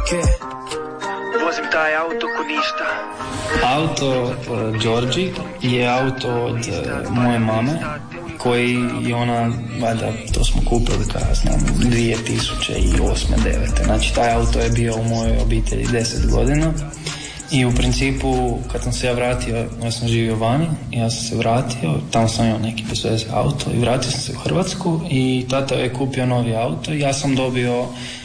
Vozim taj auto ko ništa. Auto Đorđi je auto od moje mame, koji je ona, valjda, to smo kupili, kada znam, 2008-2009. Znači, taj auto je bio u mojoj obitelji 10 godina. I u principu, kad sam se ja vratio, ja sam živio vani, ja sam se vratio, tamo sam imao neki bez veze auto i vratio sam se u Hrvatsku i tata je kupio novi auto i ja sam dobio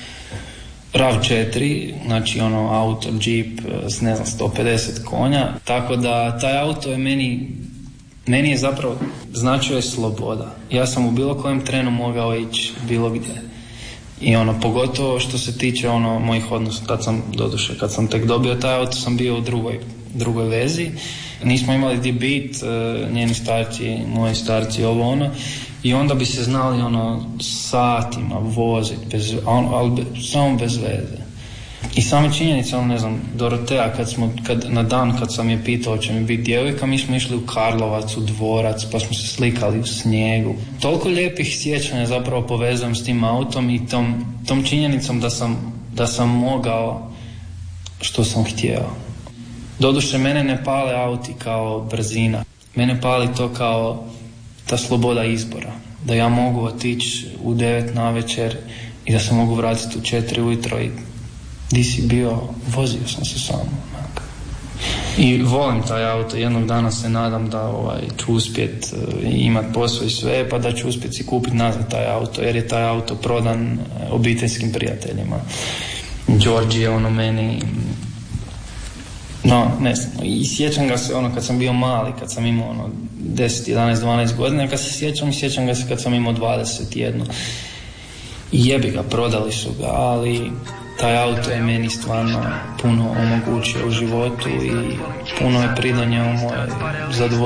RAV4, znači ono auto, Jeep s ne znam 150 konja, tako da taj auto je meni je zapravo značio je sloboda. Ja sam u bilo kojem trenu mogao ići bilo gdje. I ono, pogotovo što se tiče ono mojih odnosa, kad sam tek dobio taj auto, sam bio u drugoj vezi. Nismo imali di bit, njeni starci, moji starci, ovo ono. I onda bi se znali ono satima voziti, samo bez veze. I sama činjenica, ne znam, Dorotea, na dan kad sam je pitao će mi biti djevojka, mi smo išli u Karlovac, u dvorac, pa smo se slikali u snijegu. Toliko lijepih sjećanja zapravo povezujem s tim autom i tom činjenicom da sam mogao što sam htio. Doduše, mene ne pale auti kao brzina. Mene pali to kao ta sloboda izbora. Da ja mogu otići u 9 navečer i da se mogu vratiti u 4 ujutro i di si bio, vozio sam se samo. I volim taj auto, jednog dana se nadam da ću uspjet imat posao i sve, pa da ću uspjet si kupiti nazad taj auto, jer je taj auto prodan obiteljskim prijateljima. Đorđi je ono meni, no, ne znam, i sjećam ga se ono kad sam bio mali, kad sam imao ono 10, 11, 12 godina, kad se sjećam ga se kad sam imao 21. I jebi ga, prodali su ga, ali taj auto je meni stvarno puno omogućio u životu i puno je pridonio moje zadovoljstvo.